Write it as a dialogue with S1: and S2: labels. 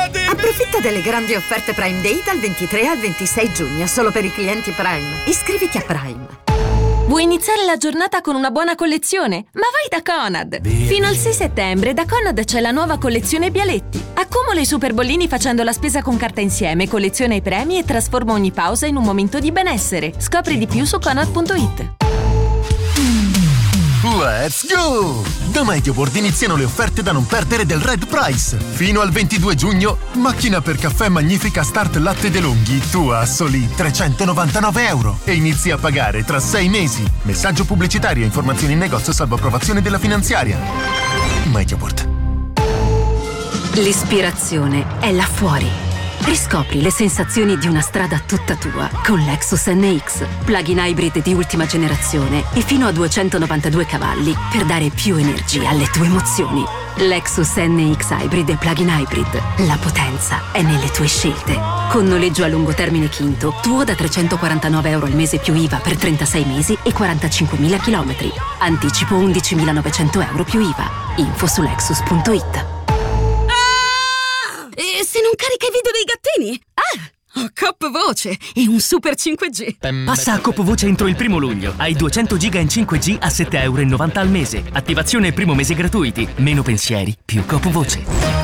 S1: Approfitta delle grandi offerte Prime Day dal 23 al 26 giugno, solo per i clienti Prime. Iscriviti a Prime.
S2: Vuoi iniziare la giornata con una buona collezione? Ma vai da Conad! Fino al 6 settembre da Conad c'è la nuova collezione Bialetti. Accumula i super bollini facendo la spesa con carta insieme, colleziona i premi e trasforma ogni pausa in un momento di benessere. Scopri di più su Conad.it.
S3: Let's go! Da MediaWorld iniziano le offerte da non perdere del Red Price. Fino al 22 giugno, macchina per caffè Magnifica Start Latte DeLonghi, tua a soli €399 e inizi a pagare tra 6 mesi. Messaggio pubblicitario e informazioni in negozio salvo approvazione della finanziaria. MediaWorld.
S4: L'ispirazione è là fuori. Riscopri le sensazioni di una strada tutta tua con Lexus NX, plug-in hybrid di ultima generazione e fino a 292 cavalli per dare più energia alle tue emozioni. Lexus NX Hybrid e plug-in hybrid. La potenza è nelle tue scelte. Con noleggio a lungo termine Quinto, tuo da €349 al mese più IVA per 36 mesi e 45.000 chilometri. Anticipo €11.900 più IVA. Info su Lexus.it.
S5: E se non carica i video dei gattini? Ho Coop Voce e un super 5G.
S6: Passa a Coop Voce entro il 1° luglio. Hai 200 giga in 5G a €7,90 al mese. Attivazione e primo mese gratuiti. Meno pensieri, più Coop Voce.